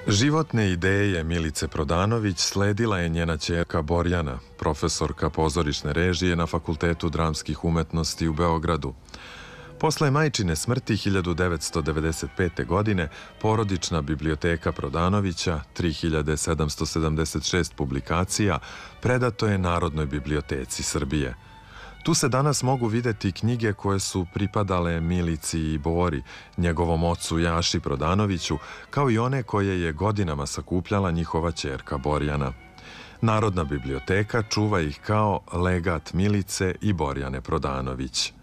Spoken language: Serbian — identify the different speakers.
Speaker 1: Životne ideje Milice Prodanović sledila je njena ćerka Borjana, profesorka pozorišne režije na Fakultetu dramskih umetnosti u Beogradu. Posle majčine smrti 1995. godine, porodična biblioteka Prodanovića, 3776 publikacija, predato je Narodnoj biblioteci Srbije. Tu se danas mogu videti knjige koje su pripadale Milici i Bori, njegovom ocu Jaši Prodanoviću, kao i one koje je godinama sakupljala njihova ćerka Borjana. Narodna biblioteka čuva ih kao legat Milice i Borjane Prodanović.